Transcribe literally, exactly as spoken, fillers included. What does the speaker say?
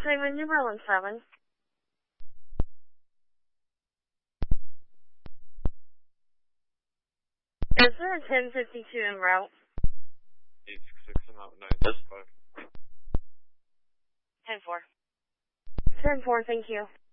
Seven, New Berlin seven. Is there a ten fifty-two en route? eight six six and out nine six five. ten four. ten four, thank you.